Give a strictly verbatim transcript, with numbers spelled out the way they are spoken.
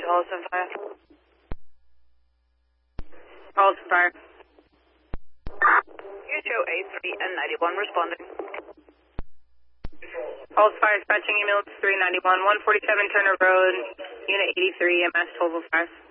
Holliston Fire. Holliston Fire. U two A three and ninety-one responding. Holliston Fire dispatching ambulance three ninety-one, one forty-seven Turner Road, Unit eighty-three, M S twelve oh five.